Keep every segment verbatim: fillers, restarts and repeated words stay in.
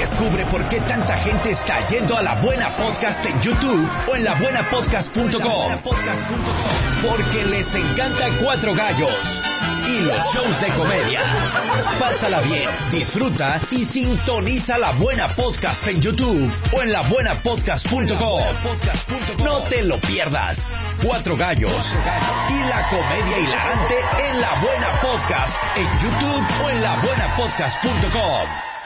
Descubre por qué tanta gente está yendo a La Buena Podcast en YouTube o en la buena podcast punto com. Porque les encanta Cuatro Gallos y los shows de comedia. Pásala bien, disfruta y sintoniza La Buena Podcast en YouTube o en la buena podcast punto com. No te lo pierdas. Cuatro Gallos y la comedia hilarante en La Buena Podcast en YouTube o en la buena podcast punto com.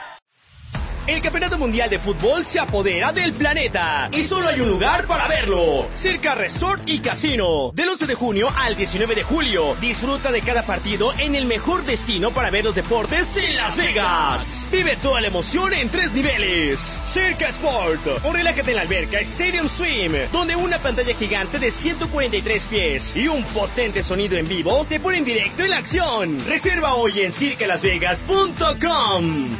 El Campeonato Mundial de Fútbol se apodera del planeta y solo hay un lugar para verlo: Circa Resort y Casino. Del once de junio al diecinueve de julio, disfruta de cada partido en el mejor destino para ver los deportes en Las Vegas. Vive toda la emoción en tres niveles: Circa Sport, o relájate en la alberca Stadium Swim, donde una pantalla gigante de ciento cuarenta y tres pies y un potente sonido en vivo te ponen directo en la acción. Reserva hoy en circa las vegas punto com.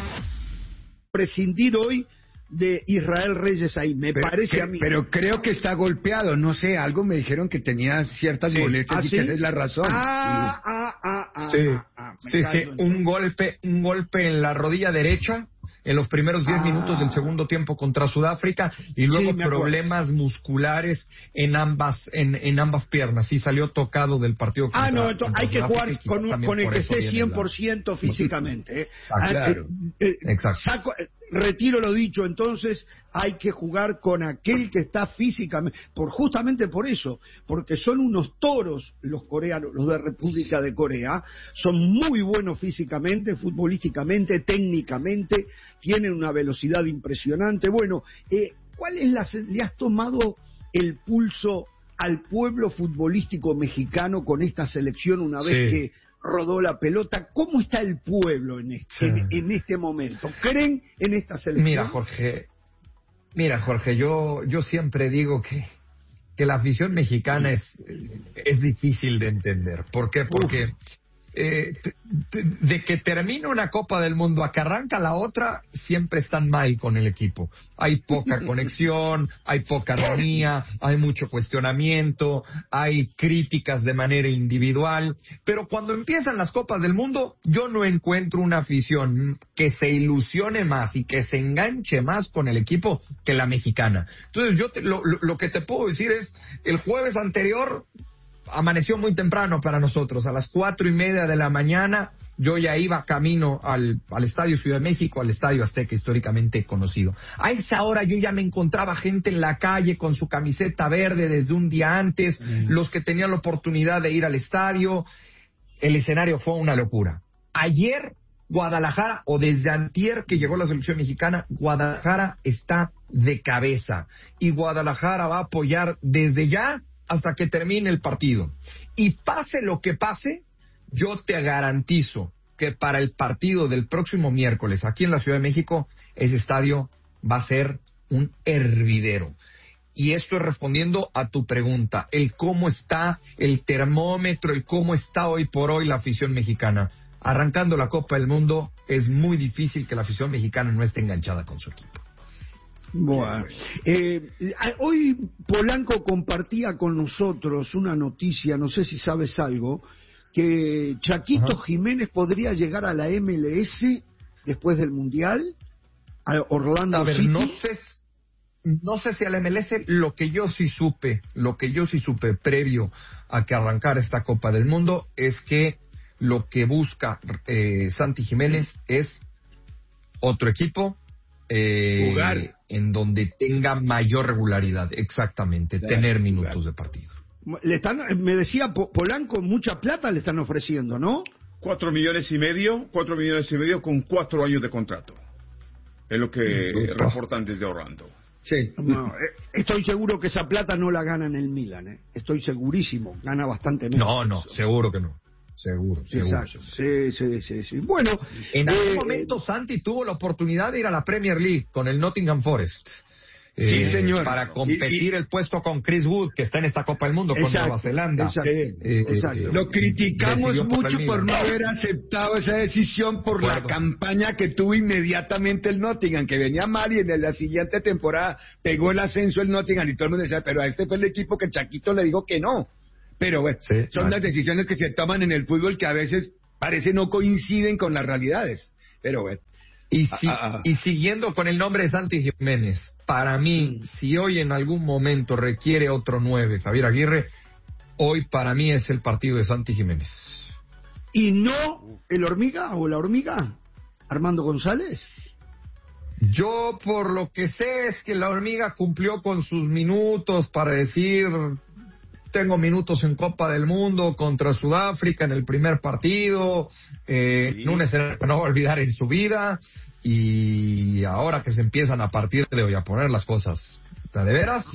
Prescindir hoy de Israel Reyes ahí, me pero, parece que, a mí. Pero creo que está golpeado, no sé, algo me dijeron que tenía ciertas sí. molestias ¿Ah, y sí? que esa es la razón. Ah, ah, ah, ah, sí, ah, ah, sí, sí, un golpe, un golpe en la rodilla derecha en los primeros diez ah. minutos del segundo tiempo contra Sudáfrica y luego Sí, problemas musculares en ambas en, en ambas piernas. Sí, salió tocado del partido contra, Ah, no, entonces contra hay que Sudáfrica, jugar con, un, también con el por que eso esté viene cien por ciento la... físicamente. ¿eh? Ah, claro. eh, eh, Exacto. Saco, eh, retiro lo dicho, entonces hay que jugar con aquel que está físicamente, por justamente por eso, porque son unos toros los coreanos, los de República de Corea, son muy buenos físicamente, futbolísticamente, técnicamente, tienen una velocidad impresionante. Bueno, eh, ¿cuál es la, le has tomado el pulso al pueblo futbolístico mexicano con esta selección una vez Sí. que rodó la pelota? ¿Cómo está el pueblo en este, Sí. en, en este momento? ¿Creen en esta selección? Mira, Jorge, mira, Jorge, yo, yo siempre digo que, que la afición mexicana es, es difícil de entender. ¿Por qué? Porque eh, t- t- de que termina una Copa del Mundo a que arranca la otra, siempre están mal con el equipo. Hay poca conexión, hay poca armonía, hay mucho cuestionamiento, hay críticas de manera individual, pero cuando empiezan las Copas del Mundo, yo no encuentro una afición que se ilusione más y que se enganche más con el equipo que la mexicana. Entonces, yo te, lo, lo, lo que te puedo decir es, el jueves anterior amaneció muy temprano para nosotros, a las cuatro y media de la mañana. Yo ya iba camino al, al Estadio Ciudad de México, al Estadio Azteca, históricamente conocido. A esa hora yo ya me encontraba gente en la calle con su camiseta verde desde un día antes, mm. los que tenían la oportunidad de ir al estadio. El escenario fue una locura. Ayer, Guadalajara, o desde antier que llegó la selección mexicana, Guadalajara está de cabeza. Y Guadalajara va a apoyar desde ya hasta que termine el partido. Y pase lo que pase, yo te garantizo que para el partido del próximo miércoles aquí en la Ciudad de México, ese estadio va a ser un hervidero. Y esto es respondiendo a tu pregunta, el cómo está el termómetro, el cómo está hoy por hoy la afición mexicana. Arrancando la Copa del Mundo, es muy difícil que la afición mexicana no esté enganchada con su equipo. Bueno, eh, hoy Polanco compartía con nosotros una noticia, no sé si sabes algo, que Chaquito Ajá. Jiménez podría llegar a la M L S después del Mundial, a Orlando A ver, City. no sé, no sé si a la M L S, lo que yo sí supe, lo que yo sí supe previo a que arrancara esta Copa del Mundo es que lo que busca eh, Santi Jiménez es otro equipo, Eh, jugar en donde tenga mayor regularidad, exactamente, claro, tener minutos jugar. de partido. Le están, me decía Polanco, mucha plata le están ofreciendo, ¿no? Cuatro millones y medio, cuatro millones y medio con cuatro años de contrato. Es lo que Upa. reportan desde Orlando. Sí. No, estoy seguro que esa plata no la gana en el Milan, ¿eh? Estoy segurísimo, gana bastante menos. No, no, seguro que no. Seguro, seguro. Exacto. Sí, sí, sí, sí. Bueno, en eh, algún momento Santi tuvo la oportunidad de ir a la Premier League con el Nottingham Forest. Sí, eh, señor. Para competir y, y... el puesto con Chris Wood, que está en esta Copa del Mundo, con exacto, Nueva Zelanda. Exacto, eh, exacto. Eh, Lo criticamos mucho por, por no Milan. haber aceptado esa decisión por la campaña que tuvo inmediatamente el Nottingham, que venía mal y en la siguiente temporada pegó el ascenso el Nottingham y todo el mundo decía, pero a este fue el equipo que Chaquito le dijo que no. Pero bueno, sí, son vale. las decisiones que se toman en el fútbol que a veces parece no coinciden con las realidades. Pero bueno, Y, si, ah, ah. y siguiendo con el nombre de Santi Jiménez, para mí, si hoy en algún momento requiere otro nueve, Javier Aguirre, hoy para mí es el partido de Santi Jiménez. ¿Y no el Hormiga o la Hormiga? ¿Armando González? Yo por lo que sé es que la Hormiga cumplió con sus minutos para decir... Tengo minutos en Copa del Mundo contra Sudáfrica en el primer partido, eh, sí. en un escenario que no va a olvidar en su vida, y ahora que se empiezan a partir de hoy a poner las cosas de veras,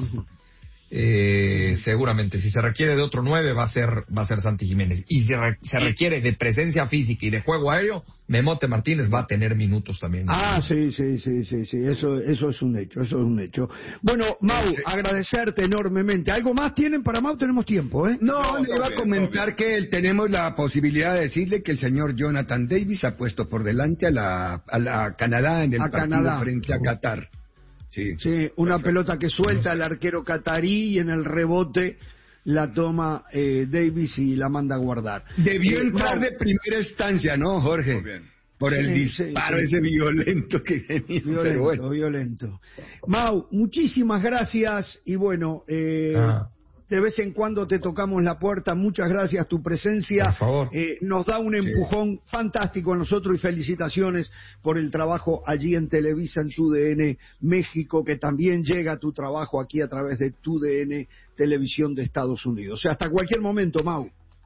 eh, seguramente si se requiere de otro nueve va a ser va a ser Santi Jiménez, y si re, se requiere de presencia física y de juego aéreo, Memote Martínez va a tener minutos también. Ah, sí, sí, sí, sí, sí, eso, eso es un hecho, eso es un hecho. Bueno, Mau, sí. agradecerte enormemente. ¿Algo más tienen para Mau? Tenemos tiempo, ¿eh? No, no le iba a comentar que tenemos la posibilidad de decirle que el señor Jonathan Davis ha puesto por delante a la, a la Canadá en el a partido Canadá. frente a Qatar. Sí, sí, una pelota que suelta el arquero catarí y en el rebote la toma eh, Davis y la manda a guardar. Debió eh, entrar no. de primera instancia, ¿no, Jorge? Muy bien. Por el sí, disparo sí, sí. ese violento que tenía. Violento, bueno. violento. Mau, muchísimas gracias y bueno, eh, ah. de vez en cuando te tocamos la puerta. Muchas gracias, tu presencia por favor. Eh, nos da un empujón sí. fantástico a nosotros y felicitaciones por el trabajo allí en Televisa, en T U D N México, que también llega tu trabajo aquí a través de T U D N Televisión de Estados Unidos. O sea, hasta cualquier momento, Mau.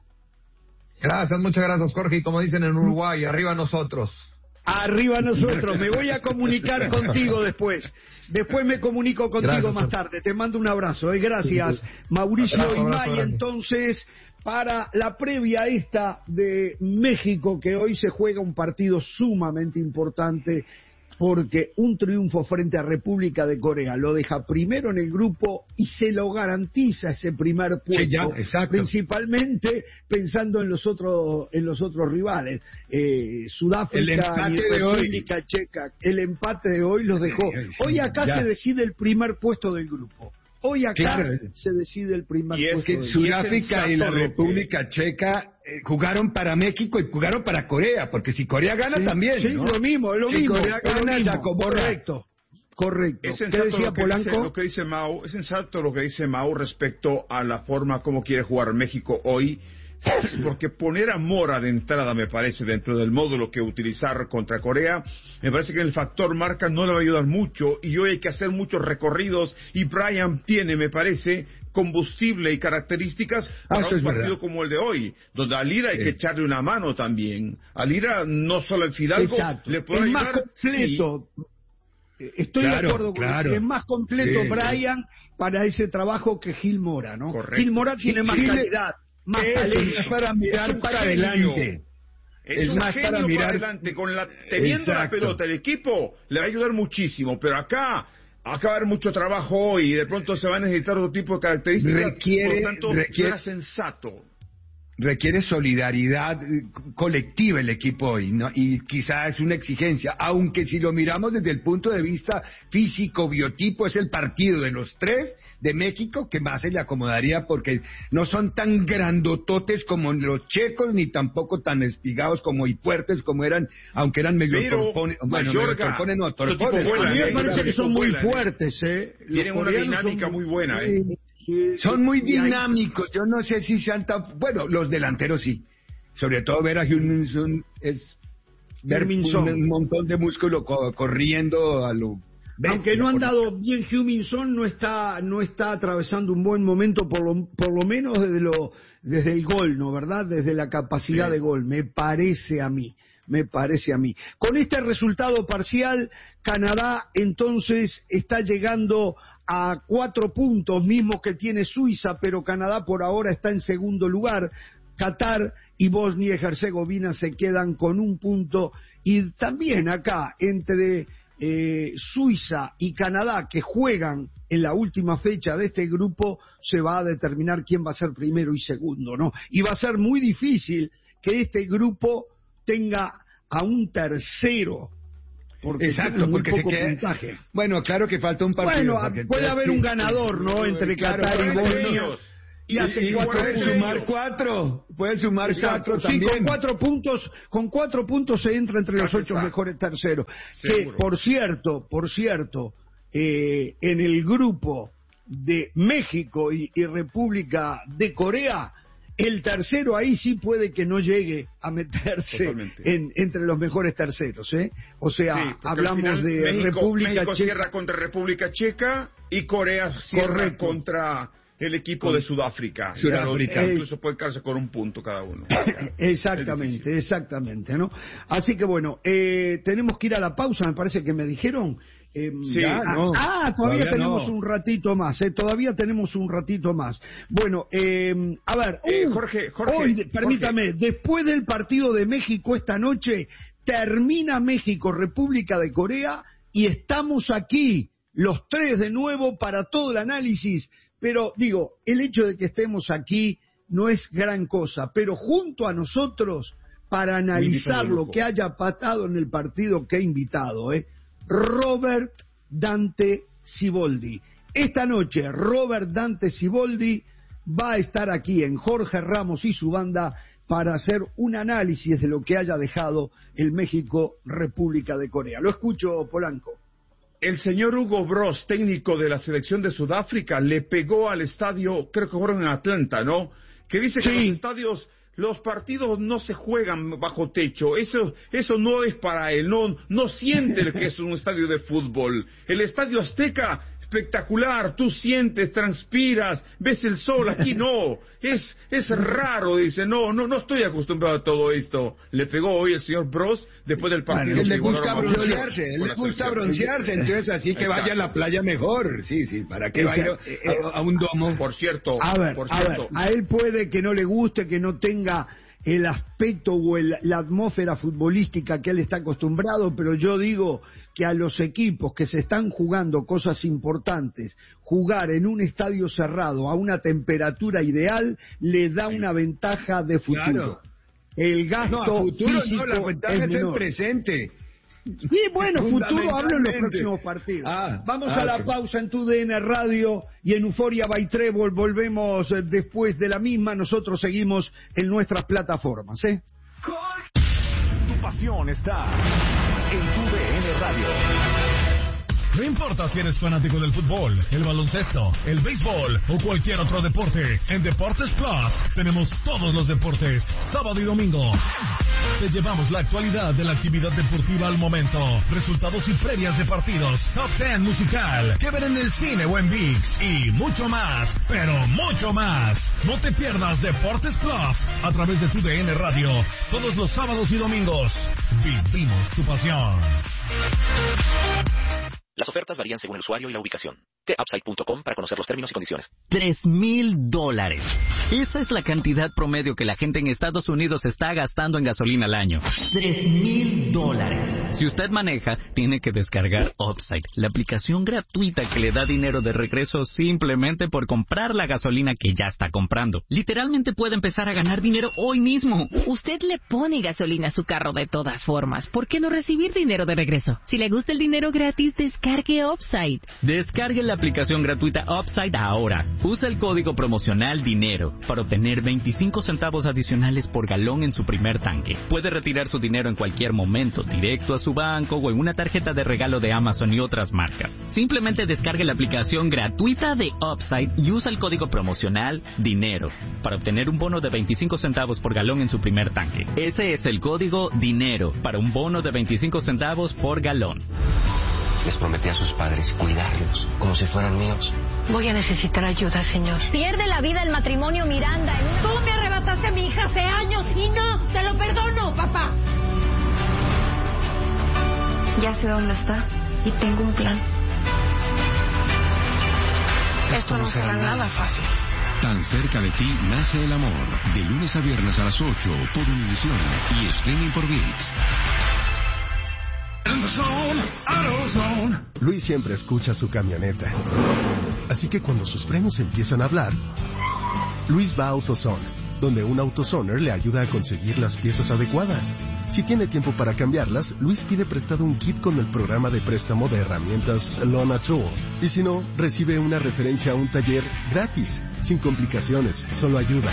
Gracias, muchas gracias, Jorge, y como dicen en Uruguay, arriba nosotros. Arriba nosotros, me voy a comunicar contigo después. Después me comunico contigo gracias, más tarde. Te mando un abrazo, ¿eh? Gracias, Mauricio abrazo, Imay. Abrazo, entonces, para la previa esta de México, que hoy se juega un partido sumamente importante, porque un triunfo frente a República de Corea lo deja primero en el grupo y se lo garantiza ese primer puesto, sí, ya, principalmente pensando en los otros en los otros rivales, eh, Sudáfrica y República Checa. El empate de hoy los dejó. Hoy acá ya. se decide el primer puesto del grupo. Hoy acá claro. se decide el primer y es puesto. Que Sudáfrica y, y la República Checa eh, jugaron para México y jugaron para Corea, porque si Corea gana sí, también, sí, ¿no? lo mismo, es lo si mismo. Corea es gana, lo mismo. Correcto. Correcto. Es ¿Qué decía lo que Polanco? Dice, lo que dice Mau, es sensato lo que dice Mau respecto a la forma como quiere jugar México hoy, porque poner a Mora de entrada, me parece, dentro del módulo que utilizar contra Corea, me parece que el factor marca no le va a ayudar mucho, y hoy hay que hacer muchos recorridos, y Brian tiene, me parece, combustible y características para ah, un partido verdad. como el de hoy, donde a Lira hay sí. que echarle una mano también. A Lira no solo el Fidalgo Exacto. le puede es ayudar. Más completo. Sí. Estoy claro, de acuerdo con claro. que es más completo sí, Brian sí. para ese trabajo que Gil Mora, ¿no? Correcto. Gil Mora tiene sí, más Gil calidad. Más es, es para mirar para adelante. Es, es un más genio para mirar para adelante. Con la, teniendo Exacto. la pelota, el equipo le va a ayudar muchísimo. Pero acá, acá va a haber mucho trabajo hoy y de pronto se va a necesitar otro tipo de características. Requiere, por lo tanto, requiere, será sensato. Requiere solidaridad colectiva el equipo hoy, ¿no? Y quizás es una exigencia, aunque si lo miramos desde el punto de vista físico, biotipo, es el partido de los tres de México que más se le acomodaría, porque no son tan grandototes como los checos, ni tampoco tan espigados como y fuertes como eran, aunque eran medio torpones. Bueno, medio torpones, no, torpones. A mí me parece que son muy fuertes, ¿eh? Tienen una dinámica muy buena, ¿eh? Sí, son muy dinámicos, yo no sé si sean tan... Bueno, los delanteros sí, sobre todo ver a Huminson es ver un, un montón de músculo co corriendo a lo... Bestia, aunque no han dado bien, Huminson no está no está atravesando un buen momento, por lo, por lo menos desde, lo, desde el gol, ¿no? ¿Verdad? Desde la capacidad sí. de gol, me parece a mí. Me parece a mí. Con este resultado parcial, Canadá entonces está llegando a cuatro puntos, mismos que tiene Suiza, pero Canadá por ahora está en segundo lugar. Qatar y Bosnia y Herzegovina se quedan con un punto, y también acá entre eh, Suiza y Canadá, que juegan en la última fecha de este grupo, se va a determinar quién va a ser primero y segundo, ¿no? Y va a ser muy difícil que este grupo tenga a un tercero, porque exacto, porque se queda puntaje. Bueno, claro que falta un partido. Bueno, puede haber un ganador, ¿no? Entre claro, Qatar y Bosnia. y hace y cuatro puede puntos. sumar cuatro, puede sumar Exacto, cuatro sí, también. con cuatro puntos, con cuatro puntos se entra entre los Aquí ocho está. mejores terceros. Seguro. Que, por cierto, por cierto, eh, en el grupo de México y, y República de Corea, el tercero ahí sí puede que no llegue a meterse en, entre los mejores terceros, ¿eh? O sea, Sí, porque al hablamos final de México, República México Checa. cierra contra República Checa y Corea cierra Correcto. contra el equipo de Sudáfrica. Sudáfrica. Ya lo- Incluso puede quedarse con un punto cada uno. Exactamente, exactamente, ¿no? Así que bueno, eh, tenemos que ir a la pausa, me parece que me dijeron. Eh, Sí, ah, no, ah, todavía, todavía tenemos no. un ratito más, eh, todavía tenemos un ratito más. Bueno, eh, a ver, Eh, uh, Jorge, Jorge, hoy, Jorge. permítame, después del partido de México esta noche, termina México, República de Corea, y estamos aquí, los tres de nuevo, para todo el análisis. Pero digo, el hecho de que estemos aquí no es gran cosa, pero junto a nosotros, para analizar de lo lujo. que haya pasado en el partido que he invitado, ¿eh? Robert Dante Siboldi. Esta noche, Robert Dante Siboldi va a estar aquí en Jorge Ramos y su banda para hacer un análisis de lo que haya dejado el México-República de Corea. Lo escucho, Polanco. El señor Hugo Bros, técnico de la selección de Sudáfrica, le pegó al estadio, creo que fueron en Atlanta, ¿no? Que dice que Sí. los estadios, los partidos no se juegan bajo techo. Eso, eso no es para él. No, no siente que es un estadio de fútbol. El Estadio Azteca, espectacular. Tú sientes, transpiras, ves el sol. Aquí no. Es, es raro. Dice, no, no, no estoy acostumbrado a todo esto. Le pegó hoy el señor Bros después del partido. Bueno, él le que gusta igualaron a Mauricio broncearse, él con le la gusta selección. broncearse, entonces así que vaya a la playa mejor, sí, sí, para que vaya Exacto. a, a un domo. Por cierto, A ver, por a ver, cierto, a él puede que no le guste, que no tenga el aspecto o el- la atmósfera futbolística que él está acostumbrado, pero yo digo que a los equipos que se están jugando cosas importantes, jugar en un estadio cerrado a una temperatura ideal le da una ventaja de futuro. Claro. El gasto No, a futuro físico no, la ventaja es es el menor. presente. Sí, bueno, futuro hablo en los Fundamentalmente. próximos partidos. Ah, Vamos ah, a la sí. pausa en tu D N Radio y en Euforia by Trébol volvemos eh, después de la misma. Nosotros seguimos en nuestras plataformas, ¿eh? Tu pasión está en tu D N Radio. No importa si eres fanático del fútbol, el baloncesto, el béisbol o cualquier otro deporte, en Deportes Plus tenemos todos los deportes, sábado y domingo. Te llevamos la actualidad de la actividad deportiva al momento, resultados y previas de partidos, top ten musical, que ver en el cine o en ViX y mucho más, pero mucho más. No te pierdas Deportes Plus a través de tu D N Radio, todos los sábados y domingos. Vivimos tu pasión. Las ofertas varían según el usuario y la ubicación. Ve a upside punto com para conocer los términos y condiciones. Tres mil dólares. Esa es la cantidad promedio que la gente en Estados Unidos está gastando en gasolina al año. Tres mil dólares. Si usted maneja, tiene que descargar Upside, la aplicación gratuita que le da dinero de regreso simplemente por comprar la gasolina que ya está comprando. Literalmente puede empezar a ganar dinero hoy mismo. Usted le pone gasolina a su carro de todas formas. ¿Por qué no recibir dinero de regreso? Si le gusta el dinero gratis, descargue Upside. Descargue la aplicación gratuita Upside ahora. Usa el código promocional DINERO para obtener veinticinco centavos adicionales por galón en su primer tanque. Puede retirar su dinero en cualquier momento, directo a su banco o en una tarjeta de regalo de Amazon y otras marcas. Simplemente descargue la aplicación gratuita de Upside y usa el código promocional DINERO para obtener un bono de veinticinco centavos por galón en su primer tanque. Ese es el código DINERO para un bono de veinticinco centavos por galón. Les prometí a sus padres cuidarlos como si fueran míos. Voy a necesitar ayuda, señor. Pierde la vida el matrimonio Miranda. En... Tú me arrebataste a mi hija hace años y no, te lo perdono, papá. Ya sé dónde está y tengo un plan. Esto no será nada fácil. Tan cerca de ti nace el amor. De lunes a viernes a las ocho por Univision y streaming por ViX. Luis siempre escucha su camioneta. Así que cuando sus frenos empiezan a hablar, Luis va a AutoZone, donde un AutoZoner le ayuda a conseguir las piezas adecuadas. Si tiene tiempo para cambiarlas, Luis pide prestado un kit con el programa de préstamo de herramientas Lona Tool. Y si no, recibe una referencia a un taller gratis, sin complicaciones, solo ayuda.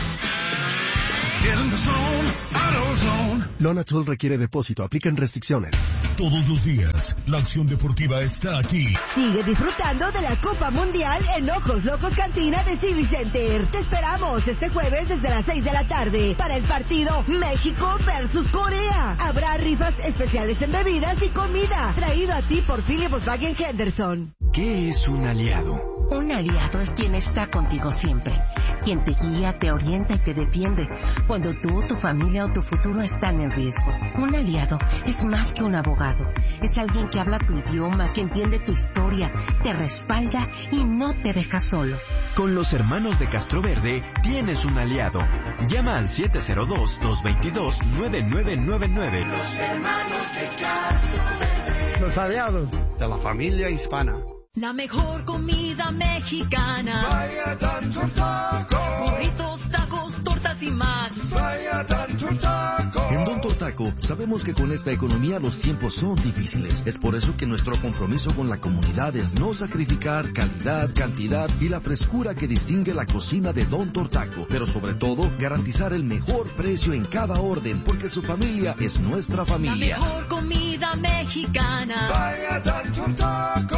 Lona Tool requiere depósito, aplican restricciones. Todos los días, la acción deportiva está aquí. Sigue disfrutando de la Copa Mundial en Ojos Locos Cantina de Civic Center. Te esperamos este jueves desde las seis de la tarde para el partido México versus Corea. Habrá rifas especiales en bebidas y comida, traído a ti por Philip Volkswagen Henderson. ¿Qué es un aliado? Un aliado es quien está contigo siempre, quien te guía, te orienta y te defiende cuando tú, tu familia o tu futuro están en riesgo. Un aliado es más que un abogado, es alguien que habla tu idioma, que entiende tu historia, te respalda y no te deja solo. Con los hermanos de Castroverde tienes un aliado. Llama al siete cero dos, dos dos dos, nueve nueve nueve nueve. Los hermanos de Castroverde. Los aliados de la familia hispana. La mejor comida mexicana. Vaya tanto taco. Burritos, tacos, tortas y más. Vaya tanto taco. En Don Tortaco sabemos que con esta economía los tiempos son difíciles. Es por eso que nuestro compromiso con la comunidad es no sacrificar calidad, cantidad y la frescura que distingue la cocina de Don Tortaco. Pero sobre todo, garantizar el mejor precio en cada orden, porque su familia es nuestra familia. La mejor comida mexicana. Vaya tanto taco.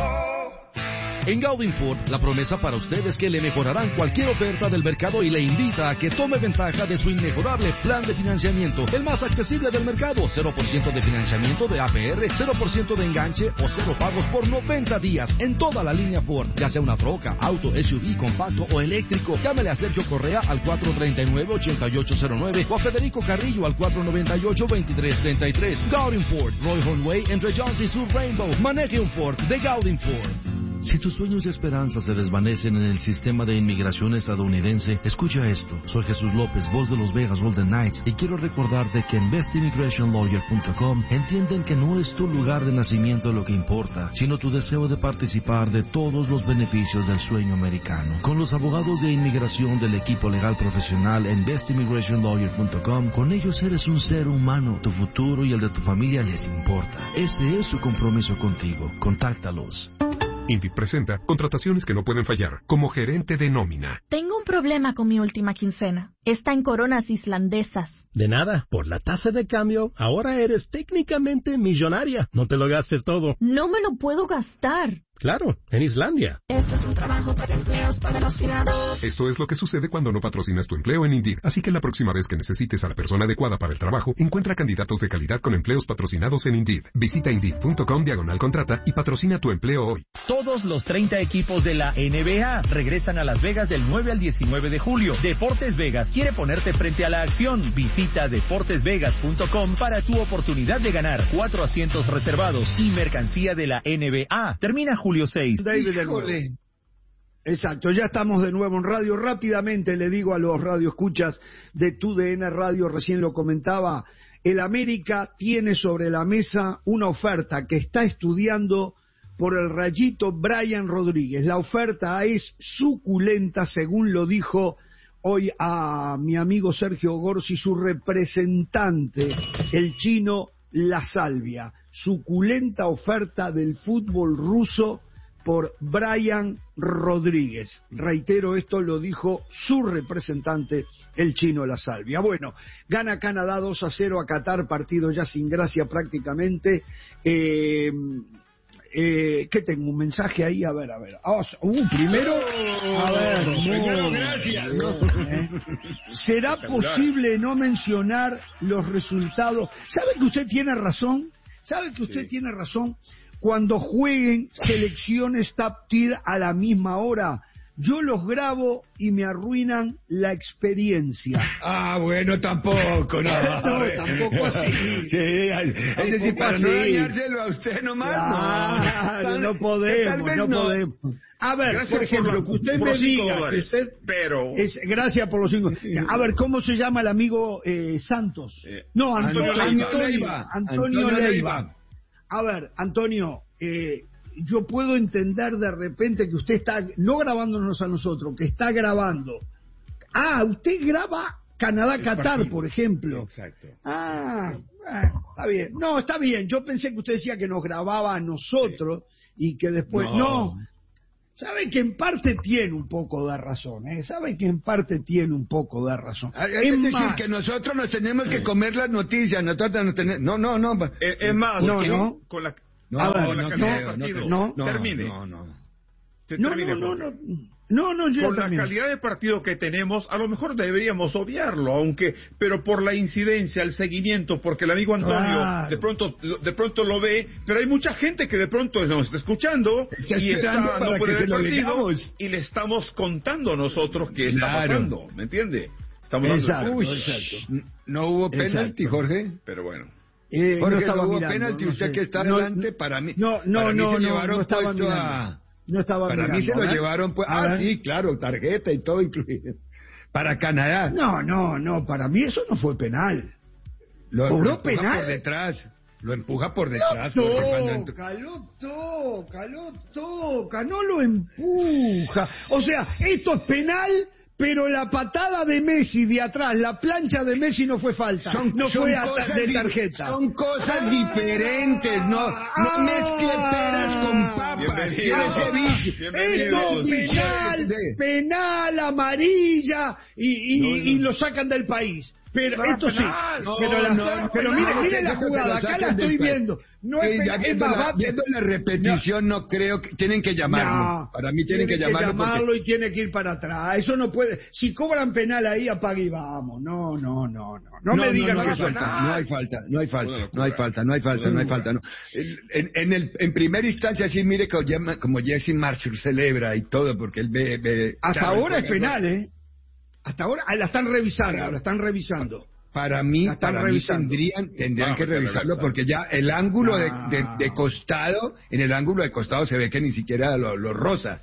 En Gaudin Ford, la promesa para usted es que le mejorarán cualquier oferta del mercado y le invita a que tome ventaja de su inmejorable plan de financiamiento, el más accesible del mercado. cero por ciento de financiamiento de A P R, cero por ciento de enganche o cero pagos por noventa días en toda la línea Ford, ya sea una troca, auto, S U V, compacto o eléctrico. Llámele a Sergio Correa al cuatro tres nueve, ocho ocho cero nueve o a Federico Carrillo al cuatro nueve ocho, dos tres tres tres. Gaudin Ford, Roy Way entre Jones y Sur Rainbow. Maneje un Ford de Gaudin Ford. Si tus sueños y esperanzas se desvanecen en el sistema de inmigración estadounidense, escucha esto. Soy Jesús López, voz de los Vegas Golden Knights, y quiero recordarte que en best immigration lawyer punto com entienden que no es tu lugar de nacimiento lo que importa, sino tu deseo de participar de todos los beneficios del sueño americano. Con los abogados de inmigración del equipo legal profesional en best immigration lawyer punto com, con ellos eres un ser humano. Tu futuro y el de tu familia les importa. Ese es su compromiso contigo. Contáctalos. Indeed presenta contrataciones que no pueden fallar, como gerente de nómina. Tengo un problema con mi última quincena. Está en coronas islandesas. De nada, por la tasa de cambio, ahora eres técnicamente millonaria. No te lo gastes todo. No me lo puedo gastar. Claro, en Islandia. Esto es un trabajo para empleos patrocinados. Esto es lo que sucede cuando no patrocinas tu empleo en Indeed. Así que la próxima vez que necesites a la persona adecuada para el trabajo, encuentra candidatos de calidad con empleos patrocinados en Indeed. Visita Indeed punto com diagonal contrata y patrocina tu empleo hoy. Todos los treinta equipos de la N B A regresan a Las Vegas del nueve al diecinueve de julio. Deportes Vegas quiere ponerte frente a la acción. Visita deportes vegas punto com para tu oportunidad de ganar cuatro asientos reservados y mercancía de la N B A. Termina julio seis. David de nuevo. Exacto, ya estamos de nuevo en radio. Rápidamente le digo a los radioescuchas de Tu D N Radio, recién lo comentaba, el América tiene sobre la mesa una oferta que está estudiando por el rayito Brian Rodríguez. La oferta es suculenta, según lo dijo hoy a mi amigo Sergio Gorsi, su representante, el chino La Salvia. Suculenta oferta del fútbol ruso por Brian Rodríguez. Reitero, esto lo dijo su representante, el chino La Salvia. Bueno, gana Canadá dos a cero a Qatar, partido ya sin gracia prácticamente. Eh, eh, ¿Qué tengo? ¿Un mensaje ahí? A ver, a ver. Oh, uh, primero, a ver. No, primero, gracias. No, eh. ¿Será posible no mencionar los resultados? ¿Sabe que usted tiene razón? ¿Sabe que usted sí. tiene razón? Cuando jueguen selecciones Top Tier a la misma hora, yo los grabo y me arruinan la experiencia. Ah, bueno, tampoco, no. No, tampoco así. Sí, es decir, para así. no dañárselo a usted nomás, claro, no. no podemos, no, no podemos. A ver, gracias por ejemplo, por que usted por me diga dólares, que usted pero... es, gracias por los cinco. A ver, ¿cómo se llama el amigo eh, Santos? Eh, no, Antonio, Antonio, Antonio, Leiva. Antonio, Antonio Leiva. Leiva. A ver, Antonio, eh, yo puedo entender de repente que usted está, no grabándonos a nosotros, que está grabando. Ah, usted graba Canadá-Qatar, por ejemplo. Exacto. Ah, bueno, está bien. No, está bien. Yo pensé que usted decía que nos grababa a nosotros sí. y que después... No. no. Sabe que en parte tiene un poco de razón, ¿eh? Sabe que en parte tiene un poco de razón. Hay, hay es decir, más, que nosotros nos tenemos que comer las noticias, nosotros nos tenemos... No, no, no. Es, es más, no, no. Con la, no, a ver, con la no, calidad no, de partido. No, no, termine. No, no. No, no, no, no, no, no, yo Con la también. calidad de partido que tenemos, a lo mejor deberíamos obviarlo, aunque, pero por la incidencia, el seguimiento, porque el amigo Antonio claro. de pronto, de pronto lo ve, pero hay mucha gente que de pronto nos está escuchando está y está no puede ver el partido y le estamos contando nosotros qué está claro. pasando, ¿me entiende? Estamos exacto, Uy, exacto. No hubo penalti, Jorge. Pero bueno. Eh, Jorge, no estaba no hubo mirando, penalti, no usted sé. que está no, adelante, para mí. No, no, para mí no, se no, llevaron no estaba puesto mirando. a... No estaba Para mirando, mí se lo ¿eh? llevaron, pues. Ah, sí, claro, tarjeta y todo incluido. Para Canadá. No, no, no, para mí eso no fue penal. Lo, ¿Cobró lo penal? por detrás. Lo empuja por detrás. Lo toca, lo toca, lo toca, no lo empuja. O sea, esto es penal, pero la patada de Messi de atrás, la plancha de Messi no fue falta, son, no son fue cosas de tarjeta. Son cosas ah, diferentes, no, no mezcle peras con papas. Esto penal, penal, amarilla y, y, no, no. y lo sacan del país. Pero no, esto penal. sí, no, pero, la, no, pero mire, no, mire la jugada, acá la estoy viendo. No es penal, viendo, es la, viendo la repetición no. no creo que tienen que llamarlo. No, para mí tienen, tienen que llamarlo, que llamarlo porque... y tiene que ir para atrás. Eso no puede. Si cobran penal ahí, apague y vamos. No, no, no, no. No, no me digan no, que no, falta, no hay falta, no hay falta, no hay falta, no hay falta, no hay falta, no. En, en, el, en primera instancia sí, mire como, como Jesse Marshall celebra y todo porque él ve. ve Hasta claro, ahora es penal, ¿eh? Hasta ahora la están revisando, para, la están revisando. Para mí, para mí tendrían, tendrían ah, que revisarlo porque ya el ángulo ah. de, de, de costado, en el ángulo de costado se ve que ni siquiera lo, lo roza.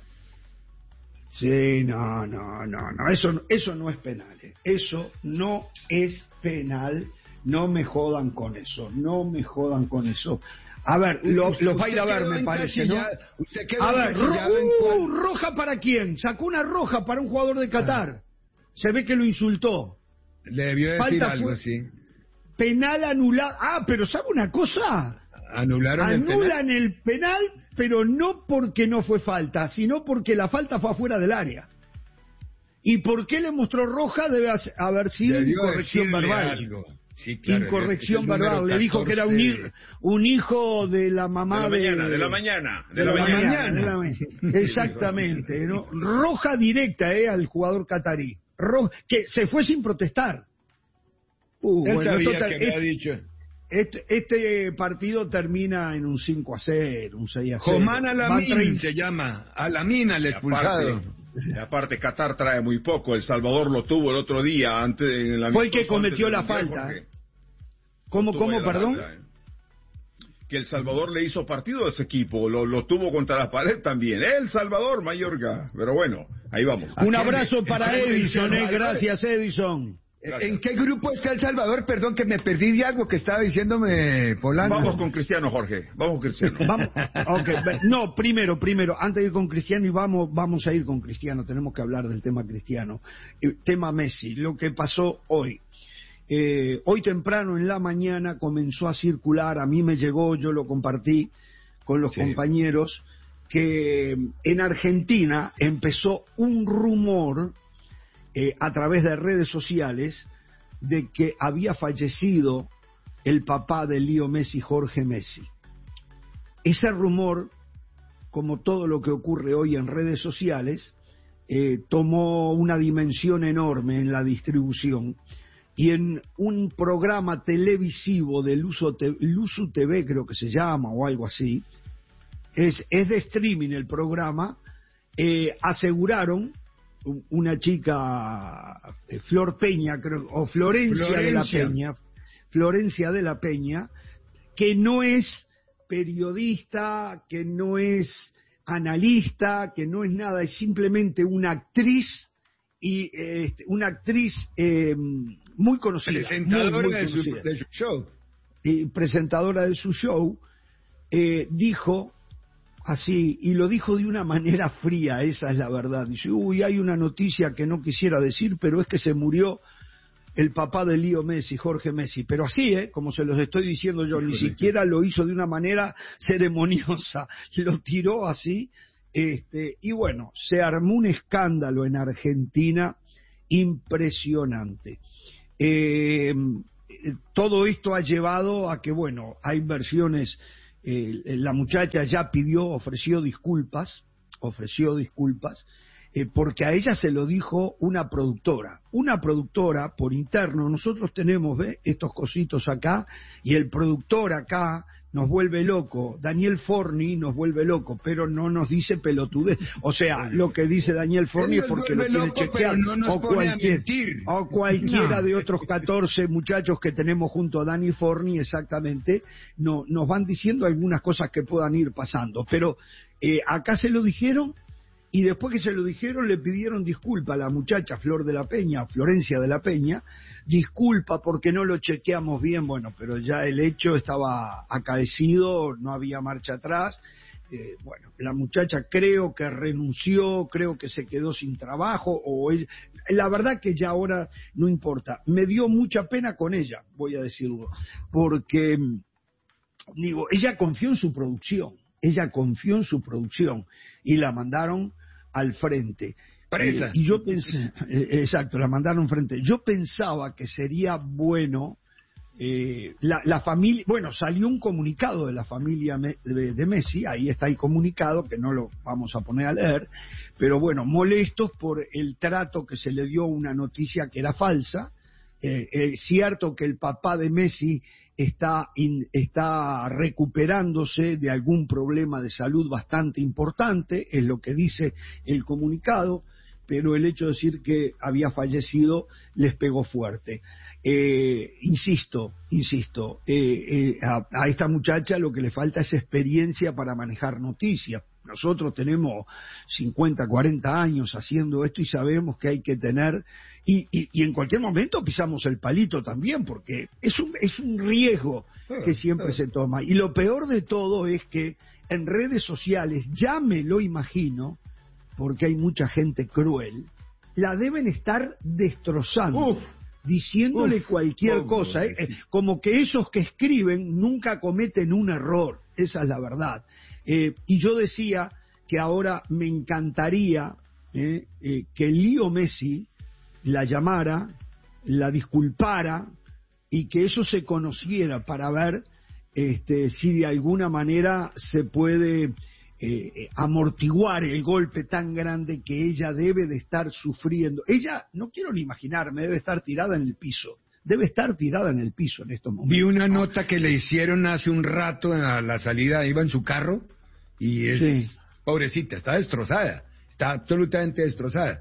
Sí, no, no, no, no, eso, eso no es penal, ¿eh? Eso no es penal, no me jodan con eso, no me jodan con eso. A ver, los lo va a ir a ver, me parece, ¿no? Usted quedó a ver, ro uh, ¿roja para quién? Sacó una roja para un jugador de Qatar. Ah. Se ve que lo insultó. Le debió decir Falta algo así. Penal anulado. Ah, pero ¿sabe una cosa? Anularon Anulan el penal. el penal, pero no porque no fue falta, sino porque la falta fue afuera del área. ¿Y por qué le mostró roja? Debe haber sido Debió incorrección verbal. Algo. Sí, claro, incorrección verbal. Le dijo que era un hijo, un hijo de la mamá de la mañana, de la mañana, de, de la, la mañana. mañana. De la, exactamente, ¿no? Roja directa, eh, al jugador catarí. Roja, que se fue sin protestar. Uh, Él bueno, sabía total, que había este, dicho. Este, este partido termina en un cinco a cero, un seis a cero. Jomán Alamín se llama, Alamín al expulsado. Y aparte Qatar trae muy poco, El Salvador lo tuvo el otro día antes en la fue el que cometió la falta. ¿Cómo, cómo, perdón? Falta, eh. Que El Salvador le hizo partido a ese equipo, lo, lo tuvo contra la pared también. El Salvador, Mallorca. Pero bueno, ahí vamos. Un abrazo para Edison, eh, gracias Edison. Gracias. ¿En qué grupo está El Salvador? Perdón, que me perdí de algo que estaba diciéndome Polanco. Vamos con Cristiano, Jorge. Vamos con Cristiano. Vamos. Okay. No, primero, primero, antes de ir con Cristiano, y vamos, vamos a ir con Cristiano, tenemos que hablar del tema Cristiano. El tema Messi, lo que pasó hoy. Eh, hoy temprano en la mañana comenzó a circular, a mí me llegó, yo lo compartí con los sí. compañeros, que en Argentina empezó un rumor Eh, a través de redes sociales de que había fallecido el papá de Leo Messi, Jorge Messi. Ese rumor, como todo lo que ocurre hoy en redes sociales, eh, tomó una dimensión enorme en la distribución y en un programa televisivo de Luzu T V, creo que se llama, o algo así, es, es de streaming el programa, eh, aseguraron una chica, Flor Peña, creo, o Florencia, Florencia de la Peña, Florencia de la Peña, que no es periodista, que no es analista, que no es nada, es simplemente una actriz, y eh, una actriz eh, muy conocida. Presentadora muy, muy de, su, de su show. Y presentadora de su show, eh, dijo... así, y lo dijo de una manera fría, esa es la verdad. Dice, uy, hay una noticia que no quisiera decir, pero es que se murió el papá de Leo Messi, Jorge Messi, pero así, ¿eh? Como se los estoy diciendo yo, ni siquiera lo hizo de una manera ceremoniosa, lo tiró así, este, y bueno, se armó un escándalo en Argentina impresionante. Eh, todo esto ha llevado a que, bueno, hay versiones, eh, la muchacha ya pidió, ofreció disculpas, ofreció disculpas, Eh, porque a ella se lo dijo una productora, una productora por interno. Nosotros tenemos, ¿ve? Estos cositos acá, y el productor acá nos vuelve loco, Daniel Forni nos vuelve loco, pero no nos dice pelotudez. O sea, lo que dice Daniel Forni es porque lo quiere chequear, no o, cualquier, o cualquiera no. de otros catorce muchachos que tenemos junto a Dani Forni, exactamente, no, nos van diciendo algunas cosas que puedan ir pasando. Pero eh, acá se lo dijeron, y después que se lo dijeron le pidieron disculpa a la muchacha Flor de la Peña, Florencia de la Peña, disculpa porque no lo chequeamos bien. Bueno, pero ya el hecho estaba acaecido, no había marcha atrás. Eh, bueno, la muchacha creo que renunció, creo que se quedó sin trabajo, o él, la verdad que ya ahora no importa. Me dio mucha pena con ella, voy a decirlo, porque digo, ella confió en su producción, ella confió en su producción y la mandaron al frente. Presa. Eh, y yo pensé, eh, exacto, la mandaron frente. Yo pensaba que sería bueno, eh, la, la familia, bueno, salió un comunicado de la familia me, de, de Messi, ahí está el comunicado, que no lo vamos a poner a leer, pero bueno, molestos por el trato que se le dio a una noticia que era falsa. Eh, es cierto que el papá de Messi está, in, está recuperándose de algún problema de salud bastante importante, es lo que dice el comunicado, pero el hecho de decir que había fallecido les pegó fuerte. Eh, insisto, insisto, eh, eh, a, a esta muchacha lo que le falta es experiencia para manejar noticias. Nosotros tenemos cincuenta, cuarenta años haciendo esto y sabemos que hay que tener, y, y, y en cualquier momento pisamos el palito también, porque es un, es un riesgo que siempre se toma. Y lo peor de todo es que en redes sociales, ya me lo imagino, porque hay mucha gente cruel, la deben estar destrozando. Uf. Diciéndole Uf, cualquier oh, cosa, ¿eh? Como que esos que escriben nunca cometen un error, esa es la verdad. Eh, y yo decía que ahora me encantaría eh, eh, que Leo Messi la llamara, la disculpara y que eso se conociera para ver este, si de alguna manera se puede eh, amortiguar el golpe tan grande que ella debe de estar sufriendo. Ella, no quiero ni imaginarme, debe estar tirada en el piso. Debe estar tirada en el piso en estos momentos. Vi una nota que le hicieron hace un rato a la salida, iba en su carro y es, sí. Pobrecita, está destrozada, está absolutamente destrozada.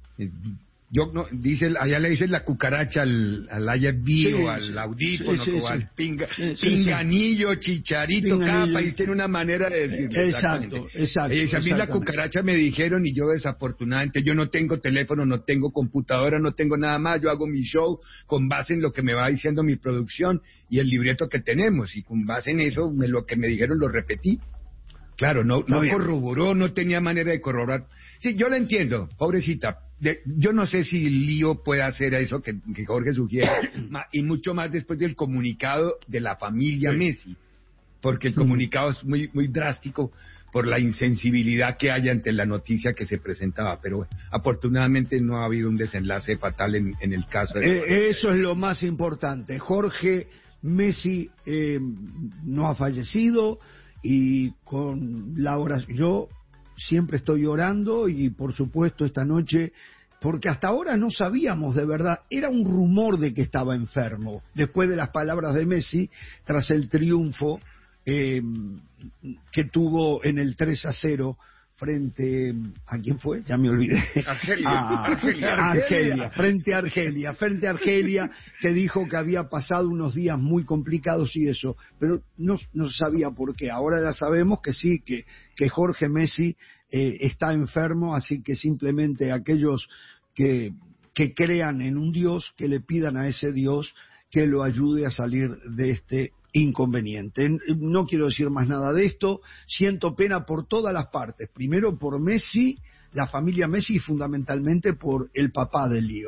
Yo no, dice, allá le dicen la cucaracha al, al I F B sí, o al audífono, sí, sí, o al sí. pinga, sí, sí, pinganillo, sí. chicharito, pinganillo. Cada país tiene una manera de decirlo. Exacto, exacto. Y a mí la cucaracha me dijeron y yo desafortunadamente, yo no tengo teléfono, no tengo computadora, no tengo nada más, yo hago mi show con base en lo que me va diciendo mi producción y el libreto que tenemos, y con base en eso, me, lo que me dijeron lo repetí. Claro, no, no corroboró, no tenía manera de corroborar. Sí, yo la entiendo, pobrecita. De, yo no sé si Lío puede hacer eso que, que Jorge sugiere, y mucho más después del comunicado de la familia sí. Messi, porque el comunicado es muy, muy drástico por la insensibilidad que hay ante la noticia que se presentaba, pero afortunadamente no ha habido un desenlace fatal en, en el caso de... Eh, eso es lo más importante. Jorge Messi eh, no ha fallecido, y con la oración, yo siempre estoy orando, y por supuesto esta noche, porque hasta ahora no sabíamos de verdad, era un rumor de que estaba enfermo, después de las palabras de Messi, tras el triunfo eh, que tuvo en el tres a cero frente a quién fue, ya me olvidé, Argelia, a, Argelia, Argelia, Argelia, frente a Argelia, frente a Argelia, que dijo que había pasado unos días muy complicados y eso, pero no, no sabía por qué. Ahora ya sabemos que sí, que, que Jorge Messi eh, está enfermo, así que simplemente aquellos que, que crean en un Dios, que le pidan a ese Dios que lo ayude a salir de este inconveniente. No quiero decir más nada de esto, siento pena por todas las partes, primero por Messi, la familia Messi, y fundamentalmente por el papá de Lío.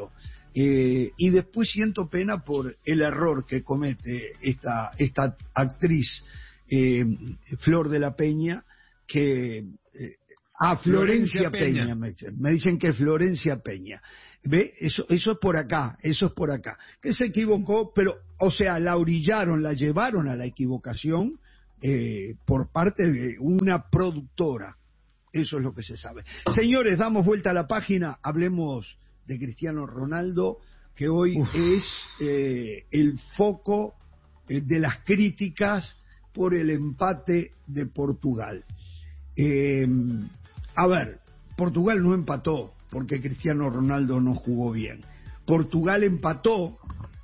Eh, y después siento pena por el error que comete esta, esta actriz eh, Flor de la Peña, que eh, a Florencia, Florencia Peña, Peña me, dicen, me dicen que es Florencia Peña. ¿Ve? Eso, eso es por acá, eso es por acá. Que se equivocó, pero, o sea, la orillaron, la llevaron a la equivocación eh, por parte de una productora. Eso es lo que se sabe. Señores, damos vuelta a la página, hablemos de Cristiano Ronaldo, que hoy Uf. es eh, el foco eh, de las críticas por el empate de Portugal. Eh, a ver, Portugal no empató porque Cristiano Ronaldo no jugó bien. Portugal empató